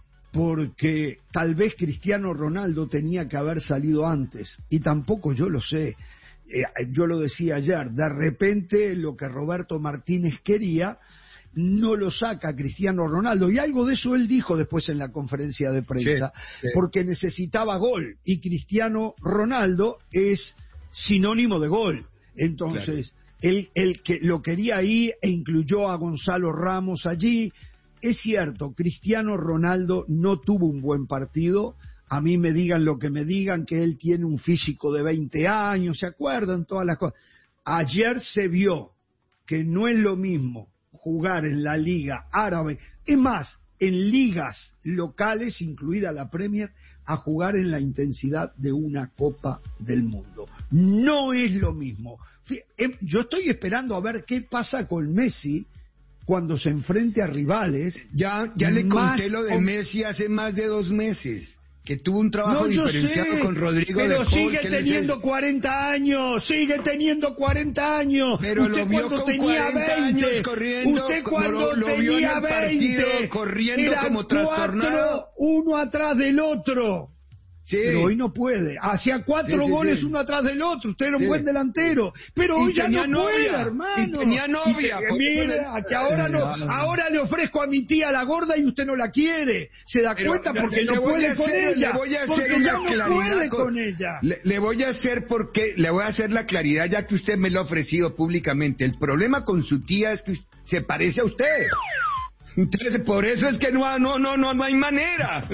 porque tal vez Cristiano Ronaldo tenía que haber salido antes, y tampoco yo lo sé. Eh, yo lo decía ayer, de repente lo que Roberto Martínez quería no lo saca Cristiano Ronaldo, y algo de eso él dijo después en la conferencia de prensa, sí, sí. porque necesitaba gol, y Cristiano Ronaldo es sinónimo de gol. Entonces, claro. él, él que lo quería ahí e incluyó a Gonzalo Ramos allí. Es cierto, Cristiano Ronaldo no tuvo un buen partido. A mí me digan lo que me digan, que él tiene un físico de veinte años, ¿se acuerdan? Todas las cosas. Ayer se vio que no es lo mismo jugar en la Liga Árabe, es más, en ligas locales, incluida la Premier, a jugar en la intensidad de una Copa del Mundo. No es lo mismo. Yo estoy esperando a ver qué pasa con Messi cuando se enfrente a rivales. Ya, ya le conté lo de o... Messi hace más de dos meses. Que tuvo un trabajo no, diferenciado sé, con Rodrigo pero de Paul, sigue teniendo cuarenta años, sigue teniendo cuarenta años. Pero usted lo vio cuando con tenía veinte, años corriendo, usted cuando lo, lo tenía vio en el partido, veinte, corriendo eran como trastornado, cuatro, uno atrás del otro. Sí. Pero hoy no puede. Hacía cuatro sí, sí, goles sí. uno atrás del otro. Usted era un sí. buen delantero. Pero hoy ya no novia. puede, hermano. Y tenía novia. Y te, mire, que ahora no, ahora le ofrezco a mi tía la gorda y usted no la quiere. Se da Pero, cuenta porque le, no le puede hacer, con ella. Le voy a porque hacer ya no puede con, con ella. Le, le voy a hacer porque le voy a hacer la claridad ya que usted me lo ha ofrecido públicamente. El problema con su tía es que se parece a usted. Entonces, por eso es que no, no, no, no, no hay manera.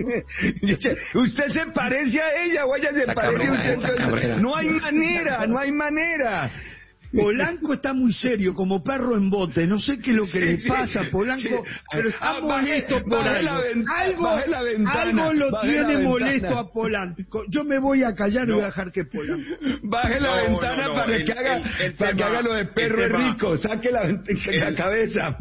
Usted se parece a ella o ella se la parece cabrera, a usted. Entonces, no hay manera, no hay manera. Polanco está muy serio, como perro en bote. No sé qué es lo que sí, le pasa, sí, Polanco, sí. pero está ah, molesto baje, por baje algo. Ventana, algo, ventana, algo lo tiene molesto a Polanco. Yo me voy a callar no. y voy a dejar que Polanco. Baje la no, ventana no, no, para, el, que haga, el, el para tema, que haga lo de perro es rico. Saque la, el, la cabeza.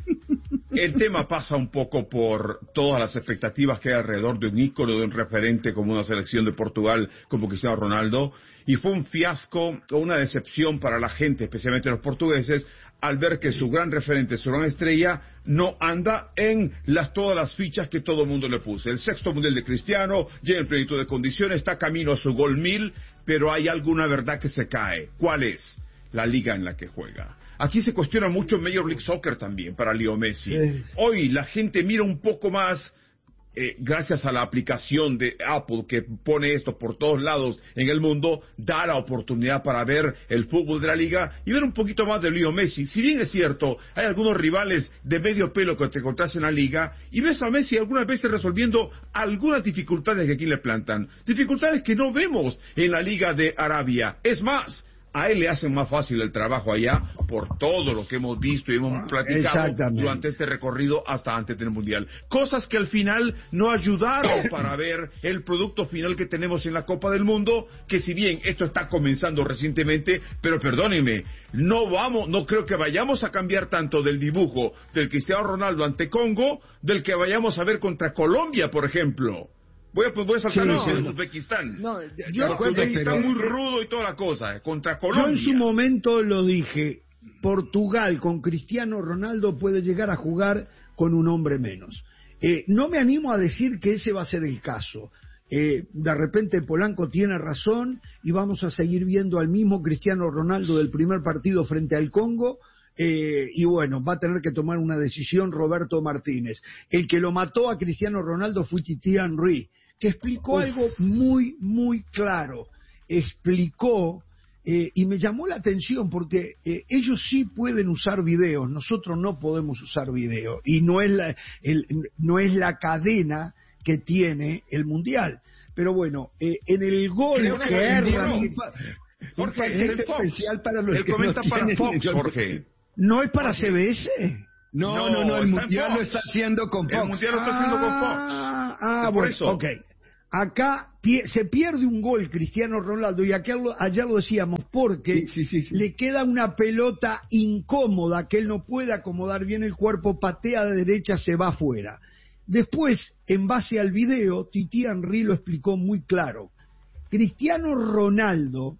El tema pasa un poco por todas las expectativas que hay alrededor de un ícono, de un referente como una selección de Portugal, como Cristiano Ronaldo, y fue un fiasco o una decepción para la gente, especialmente los portugueses, al ver que su gran referente, su gran estrella, no anda en las, todas las fichas que todo el mundo le puso. El sexto mundial de Cristiano, llega en plenitud de condiciones, está camino a su gol mil, pero hay alguna verdad que se cae. ¿Cuál es? La liga en la que juega. Aquí se cuestiona mucho Major League Soccer también para Leo Messi. Sí. Hoy la gente mira un poco más, eh, gracias a la aplicación de Apple que pone esto por todos lados en el mundo, da la oportunidad para ver el fútbol de la liga y ver un poquito más de Leo Messi. Si bien es cierto, hay algunos rivales de medio pelo que te encontrás en la liga y ves a Messi algunas veces resolviendo algunas dificultades que aquí le plantan. Dificultades que no vemos en la liga de Arabia. Es más, a él le hacen más fácil el trabajo allá por todo lo que hemos visto y hemos platicado durante este recorrido hasta antes del Mundial. Cosas que al final no ayudaron para ver el producto final que tenemos en la Copa del Mundo, que si bien esto está comenzando recientemente, pero perdónenme, no vamos, no creo que vayamos a cambiar tanto del dibujo del Cristiano Ronaldo ante Congo, del que vayamos a ver contra Colombia, por ejemplo. Voy a, voy a saltar sí, no, no. Uzbekistán. No, yo Uzbekistán pero... muy rudo y toda la cosa, eh, contra Colombia. Yo en su momento lo dije, Portugal con Cristiano Ronaldo puede llegar a jugar con un hombre menos. Eh, no me animo a decir que ese va a ser el caso. Eh, de repente Polanco tiene razón y vamos a seguir viendo al mismo Cristiano Ronaldo del primer partido frente al Congo. Eh, y bueno, va a tener que tomar una decisión Roberto Martínez. El que lo mató a Cristiano Ronaldo fue Titi Henry, que explicó Uf. algo muy, muy claro. Explicó Eh, y me llamó la atención porque eh, ellos sí pueden usar videos, nosotros no podemos usar video, y no es la, el, no es la cadena que tiene el Mundial. Pero bueno, eh, en el gol Creo que que Erra, Jorge, un paquete especial para los Él que comenta no para tienen Fox, ellos. Jorge. ¿no es para Jorge. C B S? No, No, no, no, el está en Mundial lo Fox. está haciendo con Fox. El Mundial lo está haciendo con Fox. Ah, ah, Es por bueno, eso. ok. Acá pie- se pierde un gol Cristiano Ronaldo, y acá lo- allá lo decíamos, porque Sí, sí, sí, sí. le queda una pelota incómoda, que él no puede acomodar bien el cuerpo, patea de derecha, se va afuera. Después, en base al video, Titi Henry lo explicó muy claro. Cristiano Ronaldo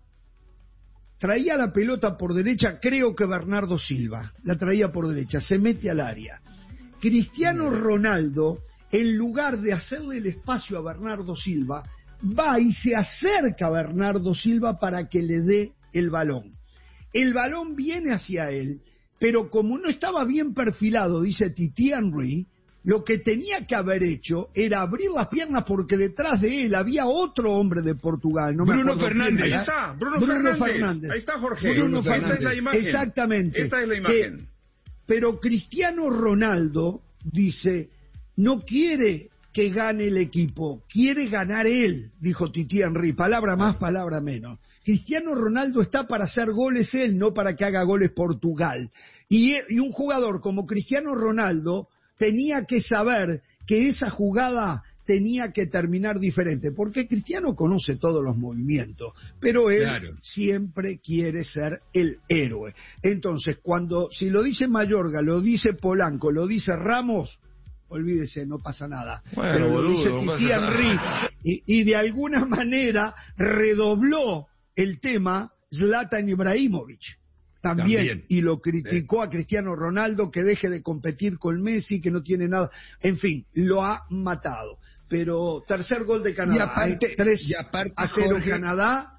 traía la pelota por derecha, creo que Bernardo Silva la traía por derecha, se mete al área. Cristiano Ronaldo, en lugar de hacerle el espacio a Bernardo Silva, va y se acerca a Bernardo Silva para que le dé el balón. El balón viene hacia él, pero como no estaba bien perfilado, dice Titi Henry, lo que tenía que haber hecho era abrir las piernas, porque detrás de él había otro hombre de Portugal, no me Bruno acuerdo quién Fernández. Ahí era. está, Bruno, Bruno Fernández. Fernández. Ahí está Jorge. Bruno Esta es la Fernández. imagen. Exactamente. Esta es la Que- imagen. pero Cristiano Ronaldo dice, no quiere que gane el equipo, quiere ganar él, dijo Titi Henry, palabra más, palabra menos. Cristiano Ronaldo está para hacer goles él, no para que haga goles Portugal. Y, y un jugador como Cristiano Ronaldo tenía que saber que esa jugada tenía que terminar diferente, porque Cristiano conoce todos los movimientos, pero él Claro. siempre quiere ser el héroe. Entonces, cuando, si lo dice Mayorga, lo dice Polanco, lo dice Ramos, olvídese, no pasa nada. Bueno, Pero lo boludo, dice no Titi pasa Henry, nada. y, y de alguna manera redobló el tema Zlatan Ibrahimovic. También, También. y lo criticó a Cristiano Ronaldo, que deje de competir con Messi, que no tiene nada, en fin, lo ha matado. Pero tercer gol de Canadá, Y aparte- ¿eh? tres y aparte, a cero Jorge- Canadá,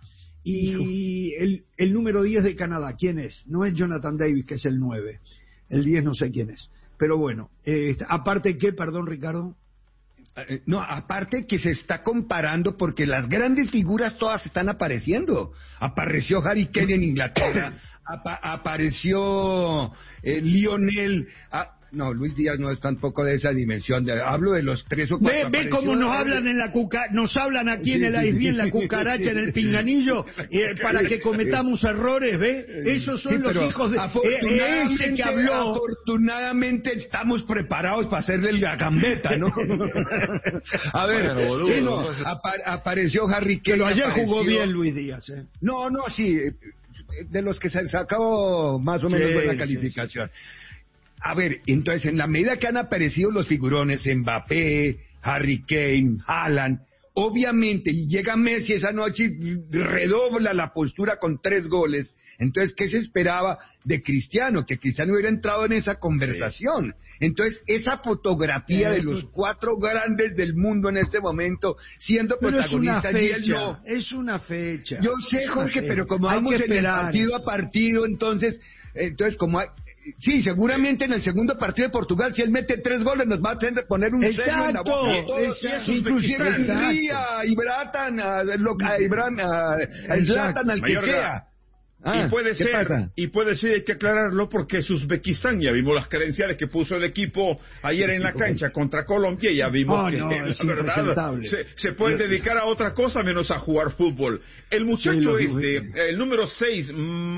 y el, el número diez de Canadá, ¿quién es? No es Jonathan Davis, que es el nueve, el diez no sé quién es, pero bueno, eh, aparte que, perdón Ricardo. Eh, No, aparte que se está comparando porque las grandes figuras todas están apareciendo. Apareció Harry Kane en Inglaterra, apa- apareció eh, Lionel. ah, no, Luis Díaz no es tampoco de esa dimensión. de- hablo de los tres o Ve, cuatro. ve Apareció- cómo nos hablan en la cuca nos hablan aquí Sí, en el sí, I S B, en sí. la cucaracha, en el pinganillo, eh, para que cometamos errores, ¿ve? Esos son Sí, los pero hijos de eh, ese afortunadamente, que habló. afortunadamente estamos preparados para hacerle la gambeta, ¿no? A ver, Bueno, boludo, sí, no, no pasa- apa- apareció Harry Kane. Pero ayer jugó apareció- bien Luis Díaz, ¿eh? No, no, sí, eh, de los que se sacó más o menos Sí, buena sí, calificación. A ver, entonces, en la medida que han aparecido los figurones, Mbappé, Harry Kane, Haaland, obviamente, y llega Messi esa noche y redobla la postura con tres goles. Entonces, ¿qué se esperaba de Cristiano? Que Cristiano hubiera entrado en esa conversación. Entonces, esa fotografía de los cuatro grandes del mundo en este momento, siendo Pero es una protagonistas, y él fecha, no. es una fecha. Yo sé, Es una Jorge, fecha. pero como Hay vamos que en el esperar. partido a partido, entonces, entonces como hay- sí, seguramente en el segundo partido de Portugal, si él mete tres goles, nos va a tener que poner un sello en la Exacto, boca. Todos, exacto. inclusive a Exacto. Henry, a Ibratan, a, lo- a, Ibran, a, a Zlatan, al que Mayorga. sea. Ah, y puede ¿qué ser, pasa? y puede ser, hay que aclararlo, porque es Uzbekistán, ya vimos las credenciales que puso el equipo ayer en la cancha contra Colombia, y ya vimos Oh, que no, la es verdad impresentable. se, se puede dedicar a otra cosa menos a jugar fútbol. El muchacho Sí, lo este, digo. el número seis,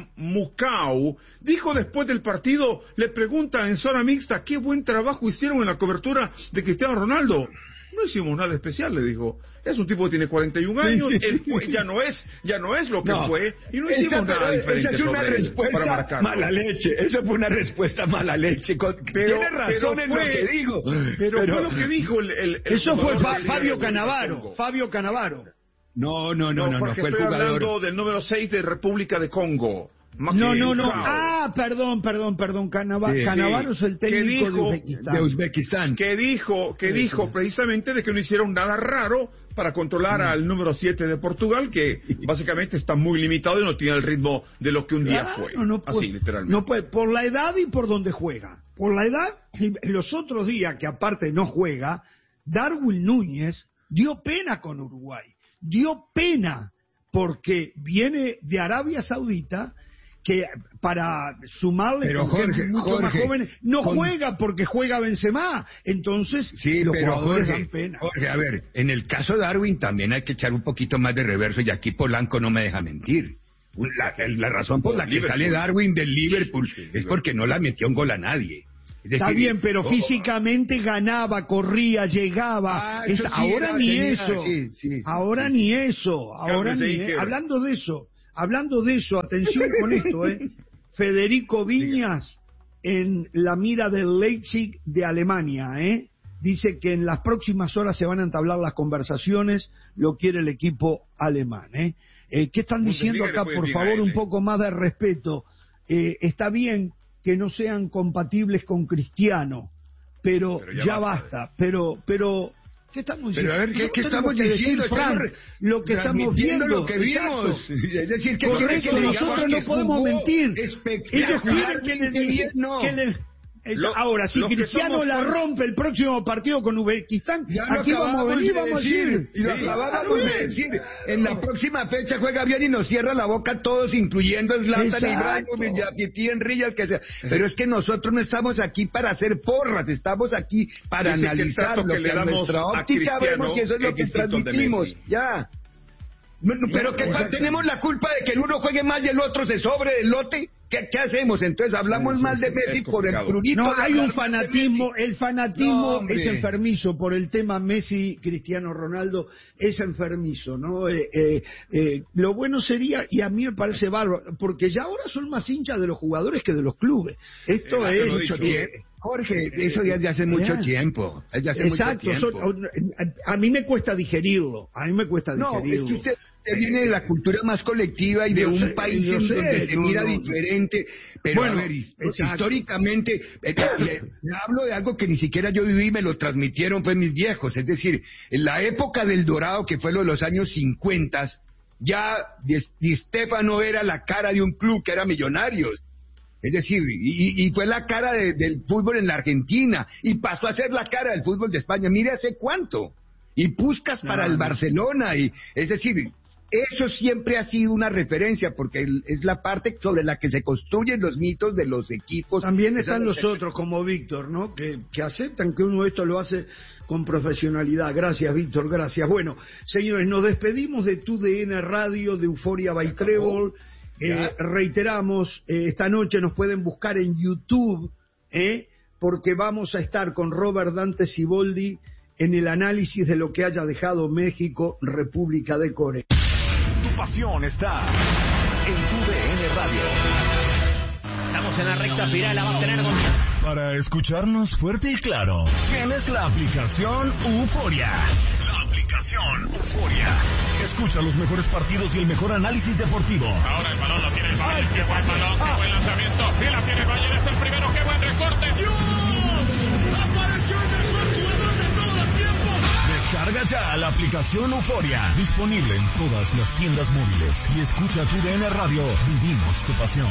Mukau, dijo después del partido, le pregunta en zona mixta, qué buen trabajo hicieron en la cobertura de Cristiano Ronaldo. No hicimos nada especial, le dijo. Es un tipo que tiene cuarenta y un años, Sí, sí, él fue- sí. ya no es, ya no es lo que No, fue, y no esa, hicimos nada pero diferente. esa es una sobre él para respuesta marcarlo. mala leche. Esa fue una respuesta mala leche. Con- Pero- Tiene razón pero en fue- lo que digo. Pero, fue lo que dijo el, el- el Eso fue jugador Fa- del- Fabio del Canavaro, Congo. Fabio Canavaro. No, no, no, no, no, porque fue el estoy jugador. hablando del número seis de República de Congo. No, no, no. Mukau. Ah, perdón, perdón, perdón. Canava- Sí, Canavaro sí. es el ¿Qué técnico dijo? de Uzbekistán. De Uzbekistán. Que dijo, que dijo precisamente de que no hicieron nada raro para controlar al número siete de Portugal, que básicamente está muy limitado y no tiene el ritmo de lo que un día Claro, fue. no puede, Así, literalmente. no puede, por la edad y por donde juega. Por la edad, y los otros días que aparte no juega, Darwin Núñez dio pena con Uruguay. Dio pena. porque viene de Arabia Saudita, que para sumarle pero con Jorge, mucho Jorge, más jóvenes, no con... juega porque juega Benzema, entonces sí, los pero jugadores Jorge, dan pena. Jorge, a ver, en el caso de Darwin también hay que echar un poquito más de reverso y aquí Polanco no me deja mentir. La, la razón por la que Liverpool. sale Darwin del Liverpool sí, sí, es porque no la metió un gol a nadie. Es decir, está bien, pero oh, físicamente ganaba, corría, llegaba. Ah, Esta, sí ahora era, ni tenía, eso. Sí, sí, ahora sí, ni sí. eso. Ahora Carlos ni Eicher. hablando de eso, hablando de eso, atención con esto, eh. Federico Viñas en la mira del Leipzig de Alemania, eh. Dice que en las próximas horas se van a entablar las conversaciones, lo quiere el equipo alemán, eh. Eh, ¿Qué están diciendo acá? Por favor, un poco más de respeto. Eh, está bien que no sean compatibles con Cristiano, pero, pero ya, ya basta. basta. Pero, pero, ¿qué estamos diciendo? Pero a ver, ¿qué, ¿qué estamos diciendo? Frank, lo que estamos viendo, lo que vimos. Es decir, que correcto, nosotros no podemos mentir. Ellos quieren que le digan, no. que le... Lo, Ahora, si Cristiano la rompe el próximo partido con Uzbekistán, aquí vamos a venir, vamos a decir. Y lo acabamos de decir. En la próxima fecha juega bien y nos cierra la boca a todos, incluyendo Zlatan, Ibrahimovic, Yatiti, Henry, el que sea. Pero es que nosotros no estamos aquí para hacer porras, estamos aquí para Dice analizar que lo que, que a nuestra óptica vemos y eso es lo que transmitimos. Ya. No, no, pero que pa, tenemos la culpa de que el uno juegue mal y el otro se sobre el lote. ¿Qué, qué hacemos? Entonces hablamos mal de Messi por el prurito. No, hay un fanatismo, el fanatismo no, es enfermizo por el tema Messi, Cristiano Ronaldo, es enfermizo, ¿no? Eh, eh, eh, lo bueno sería, y a mí me parece bárbaro, porque ya ahora son más hinchas de los jugadores que de los clubes. Esto eh, es mucho tiempo. Jorge, eso ya es de hace mucho tiempo. Es de hace Exacto, mucho tiempo. Son, a, a mí me cuesta digerirlo, a mí me cuesta digerirlo. No, es que usted... Usted viene de la cultura más colectiva y de un sé, país en sé, donde se no, mira no, diferente, pero bueno, a ver, históricamente, eh, le, le hablo de algo que ni siquiera yo viví y me lo transmitieron pues mis viejos, es decir, en la época del Dorado, que fue lo de los años cincuenta, ya Di, Di Stéfano era la cara de un club que era Millonarios. Es decir, y, y fue la cara de, del fútbol en la Argentina, y pasó a ser la cara del fútbol de España, mire hace cuánto, y Puskás para no, el Barcelona, y es decir... Eso siempre ha sido una referencia, porque es la parte sobre la que se construyen los mitos de los equipos. También están los otros, como Víctor, ¿no? Que, que aceptan que uno esto lo hace con profesionalidad. Gracias, Víctor, gracias. Bueno, señores, nos despedimos de Tu D N Radio, de Euforia by Trébol. Eh, reiteramos, eh, esta noche nos pueden buscar en YouTube, ¿eh? Porque vamos a estar con Robert Dante Siboldi en el análisis de lo que haya dejado México, República de Corea. Tu pasión está en Tu D N Radio. Estamos en la recta final, la va a tener Gonzalo. Para escucharnos fuerte y claro, tienes la aplicación Euforia. La aplicación Euforia. Escucha los mejores partidos y el mejor análisis deportivo. Ahora el balón lo tiene el Bayern. Qué buen balón, qué buen lanzamiento. Y la tiene el Bayern, es el primero, qué buen recorte. ¡Dios! ¡Apareció el mejor jugador de todos los tiempos! Descarga ya la aplicación Euforia, disponible en todas las tiendas móviles. Y escucha Tu D N Radio, vivimos tu pasión.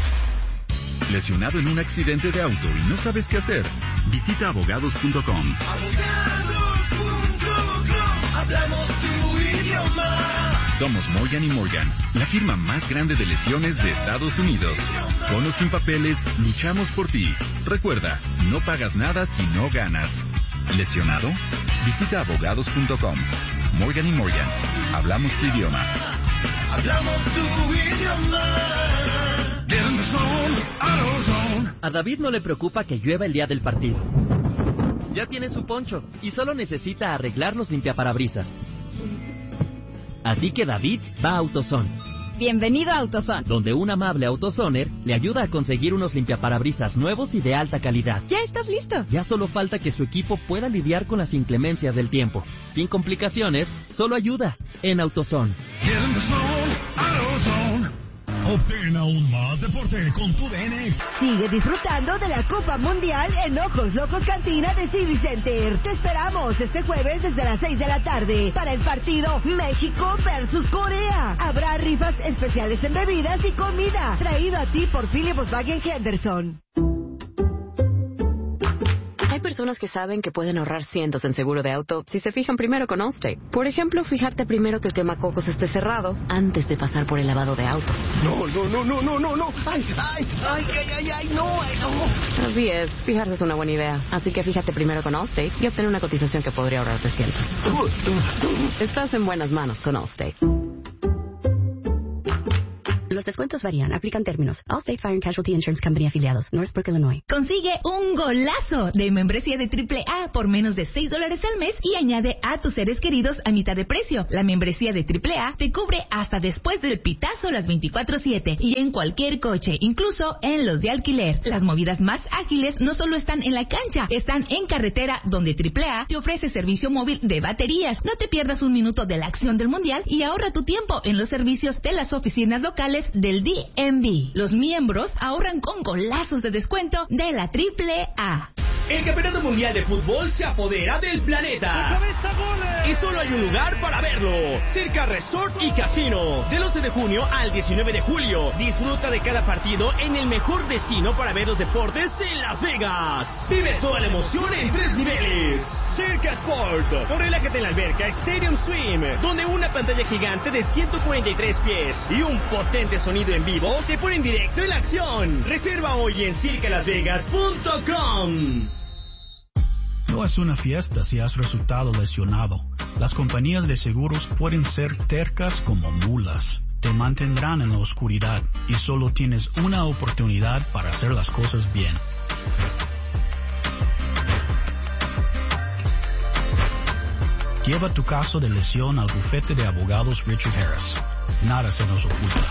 ¿Lesionado en un accidente de auto y no sabes qué hacer? Visita abogados punto com. Abogados punto com, hablamos tu idioma. Somos Morgan y Morgan, la firma más grande de lesiones de Estados Unidos. Con o sin papeles, luchamos por ti. Recuerda, no pagas nada si no ganas. ¿Lesionado? Visita abogados punto com. Morgan y Morgan, hablamos tu idioma. Hablamos tu idioma. A David no le preocupa que llueva el día del partido. Ya tiene su poncho y solo necesita arreglar los limpiaparabrisas. Así que David va a AutoZone. Bienvenido a AutoZone, donde un amable AutoZoner le ayuda a conseguir unos limpiaparabrisas nuevos y de alta calidad. ¿Ya estás listo? Ya solo falta que su equipo pueda lidiar con las inclemencias del tiempo. Sin complicaciones, solo ayuda en AutoZone. Obtén aún más deporte con Tu D N. Sigue disfrutando de la Copa Mundial en Ojos Locos Cantina de Civic Center. Te esperamos este jueves desde las seis de la tarde para el partido México versus Corea. Habrá rifas especiales en bebidas y comida. Traído a ti por Philip Volkswagen Henderson. Hay personas que saben que pueden ahorrar cientos en seguro de auto si se fijan primero con Allstate. Por ejemplo, fijarte primero que el quemacocos esté cerrado antes de pasar por el lavado de autos. No, no, no, no, no, no, no. Ay, ay, ay, ay, ay, ay, no, ay, no. Así es, fijarse es una buena idea. Así que fíjate primero con Allstate y obtener una cotización que podría ahorrarte cientos. Estás en buenas manos con Allstate. Los descuentos varían. Aplican términos. Allstate Fire and Casualty Insurance Company afiliados. Northbrook, Illinois. Consigue un golazo de membresía de triple A por menos de seis dólares al mes y añade a tus seres queridos a mitad de precio. La membresía de triple A te cubre hasta después del pitazo las veinticuatro siete y en cualquier coche, incluso en los de alquiler. Las movidas más ágiles no solo están en la cancha, están en carretera, donde triple A te ofrece servicio móvil de baterías. No te pierdas un minuto de la acción del mundial y ahorra tu tiempo en los servicios de las oficinas locales del D M V. Los miembros ahorran con golazos de descuento de la triple A. El Campeonato Mundial de Fútbol se apodera del planeta. Y solo hay un lugar para verlo. Circa Resort y Casino. Del once de junio al diecinueve de julio. Disfruta de cada partido en el mejor destino para ver los deportes en Las Vegas. Vive toda la emoción en tres niveles. Circa Sport. O relájate en la alberca Stadium Swim, donde una pantalla gigante de ciento cuarenta y tres pies y un potente sonido en vivo te ponen directo en la acción. Reserva hoy en circa las vegas punto com. No es una fiesta si has resultado lesionado. Las compañías de seguros pueden ser tercas como mulas. Te mantendrán en la oscuridad y solo tienes una oportunidad para hacer las cosas bien. Lleva tu caso de lesión al bufete de abogados Richard Harris. Nada se nos oculta.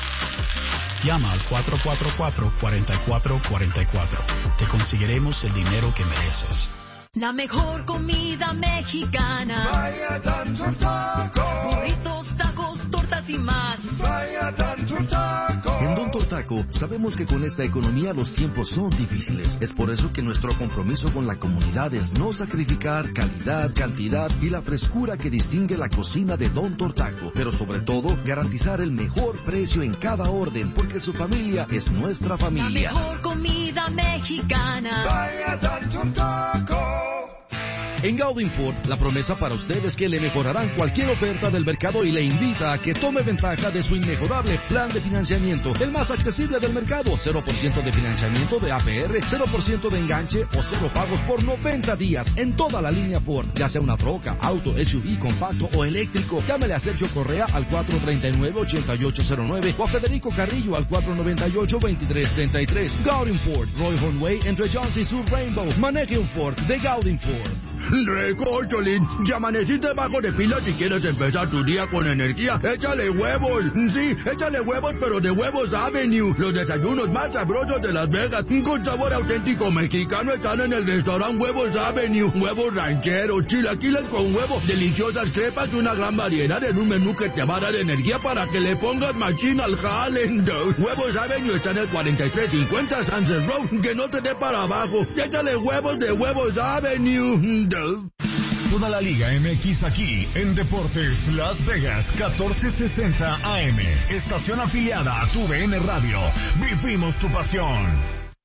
Llama al cuatro cuatro cuatro, cuatro cuatro cuatro cuatro. Te conseguiremos el dinero que mereces. La mejor comida mexicana. Vaya Don Taco. Burritos, tacos, tortas y más. Vaya Don Taco. En Don Taco sabemos que con esta economía los tiempos son difíciles. Es por eso que nuestro compromiso con la comunidad es no sacrificar calidad, cantidad y la frescura que distingue la cocina de Don Taco. Pero sobre todo, garantizar el mejor precio en cada orden, porque su familia es nuestra familia. La mejor comida mexicana. Vaya Don Taco. En Gaudin Ford, la promesa para usted es que le mejorarán cualquier oferta del mercado y le invita a que tome ventaja de su inmejorable plan de financiamiento, el más accesible del mercado. cero por ciento de financiamiento de A P R, cero por ciento de enganche o cero pagos por noventa días en toda la línea Ford, ya sea una troca, auto, S U V, compacto o eléctrico. Llámele a Sergio Correa al cuatro tres nueve, ocho ocho cero nueve o a Federico Carrillo al cuatro nueve ocho, dos tres tres tres. Gaudin Ford, Roy Hornway entre Jones y Sur Rainbow. Maneje un Ford de Gaudin Ford. Recórcholín, ya amaneciste bajo de pila si quieres empezar tu día con energía. Échale huevos, sí, échale huevos, pero de Huevos Avenue. Los desayunos más sabrosos de Las Vegas, con sabor auténtico mexicano, están en el restaurante Huevos Avenue. Huevos rancheros, chilaquiles con huevo, deliciosas crepas, una gran variedad en un menú que te va a dar energía para que le pongas machín al jale. Huevos Avenue está en el cuarenta y tres cincuenta Sunset Road, que no te dé para abajo. Échale huevos de Huevos Avenue. Toda la Liga M X aquí en Deportes Las Vegas catorce sesenta A M. Estación afiliada a tu V N Radio. Vivimos tu pasión.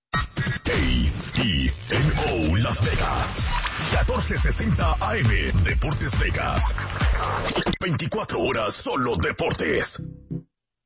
K I N O Las Vegas catorce sesenta A M. Deportes Vegas. veinticuatro horas solo deportes.